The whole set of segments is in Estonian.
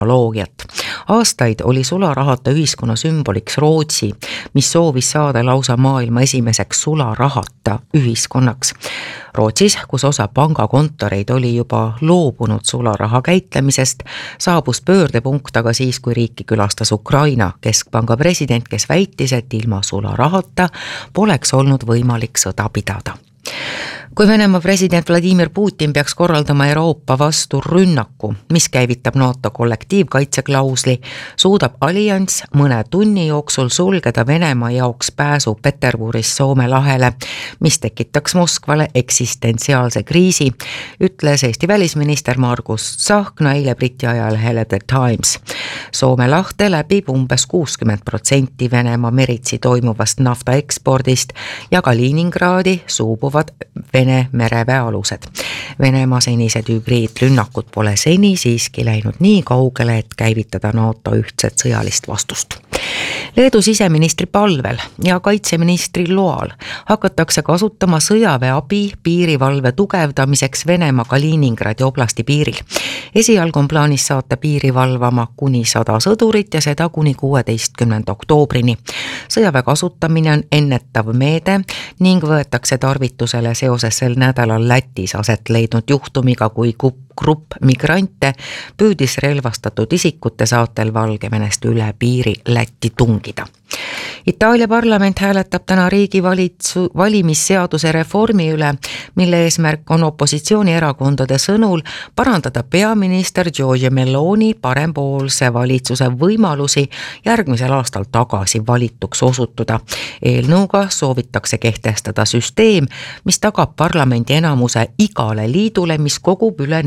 Aastaid oli sularahata ühiskonna sümboliks Rootsi, mis soovis saada lausa maailma esimeseks sularahata ühiskonnaks. Rootsis, kus osa pangakontoreid oli juba loobunud sularaha käitlemisest, saabus pöördepunkt aga siis, kui riiki külastas Ukraina keskpanga president, kes väitis, et ilma sularahata poleks olnud võimalik sõda pidada. Kui Venemaa president Vladimir Putin peaks korraldama Euroopa vastu rünnaku, mis käivitab NATO kollektiivkaitseklausli, suudab allianss mõne tunni jooksul sulgeda Venemaa jaoks pääsu Peterburis Soome lahele, mis tekitaks Moskvale eksistentsiaalse kriisi, ütles Eesti välisminister Margus Tsahkna eile Briti ajalehele The Times. Soome lahte läbib umbes 60% Venemaa meritsi toimuvast nafta ekspordist ja Kaliningradi suubuvad Vene mereväe alused. Venemaa senised hübriidrünnakud pole seni siiski läinud nii kaugele, et käivitada NATO ühtset sõjalist vastust. Leedu siseministri palvel ja kaitseministri loal hakatakse kasutama sõjaväeabi piirivalve tugevdamiseks Venemaa Kaliningradi oblasti piiril. Esialgu on plaanis saata piiri valvama kuni 100 sõdurit ja seda kuni 16. oktoobrini. Sõjaväe kasutamine on ennetav meede ning võetakse tarvitusele seoses sel nädalal Lätis aset leidnud juhtumiga, kui grupp migrante püüdis relvastatud isikute saatel Valgevenest üle piiri Lätti tungida. Itaalia parlament hääletab täna riigi valimisseaduse reformi üle, mille eesmärk on opositsioonierakondade sõnul parandada peaminister Giorgia Meloni parempoolse valitsuse võimalusi järgmisel aastal tagasi valituks osutuda. Eelnõuga soovitakse kehtestada süsteem, mis tagab parlamendi enamuse igale liidule, mis kogub üle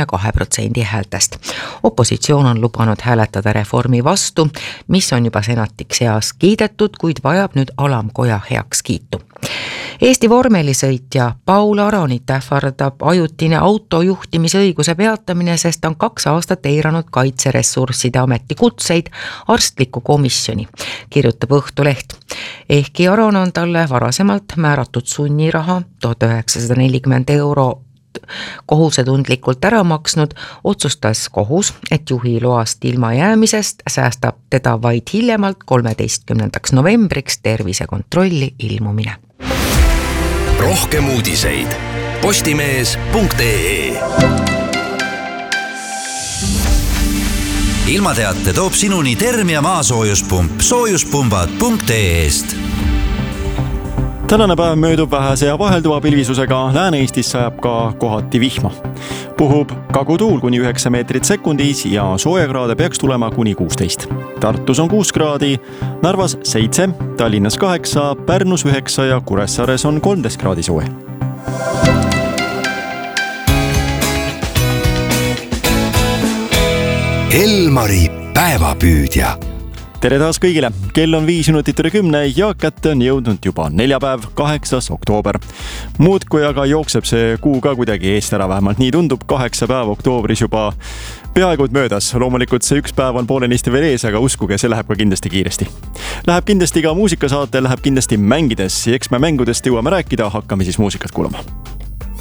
42% häältest. Opositsioon on lubanud hääletada reformi vastu, mis on juba senatiks heaks kiidetud, kuid vajab nüüd alamkoja heakskiitu. Eesti vormelisõitja Paul Aronit ähvardab ajutine autojuhtimisõiguse peatamine, sest on 2 aastat eiranud Kaitseressursside Ameti kutseid arstlikku komisjoni, kirjutab Õhtuleht. Ehkki Aron on talle varasemalt määratud sunniraha 1940 € kohusetundlikult ära maksnud, otsustas kohus, et juhi loast ilma jäämisest säästab teda vaid hiljemalt 13. novembriks tervisekontrolli ilmumine. Rohkem uudiseid postimees.ee. Ilmateate toob sinuni Termia maasoojuspump soojuspumbad.ee-st. Tänane päev möödub vähese ja vahelduva pilvisusega, Lääne-Eestis sajab ka kohati vihma. Puhub kagutuul kuni 9 meetrit sekundis ja soojakraade peaks tulema kuni 16. Tartus on 6 kraadi, Narvas 7, Tallinnas 8, Pärnus 9 ja Kuressaares on 13 kraadi soe. Elmari päevapüüdja. Tere taas kõigile! Kell on 5 minutit üle 10 ja kätte on jõudnud juba neljapäev, 8. oktoober. Muudkui aga jookseb see kuu ka kuidagi eest ära, vähemalt nii tundub, 8 päeva oktoobris juba peaaegu möödas. Loomulikult see 1 päev on poolenisti veel ees, aga uskuge, see läheb ka kindlasti kiiresti. Läheb kindlasti ka muusikasaate, läheb kindlasti mängides. Eks me mängudest jõuame rääkida, hakkame siis muusikat kuulama.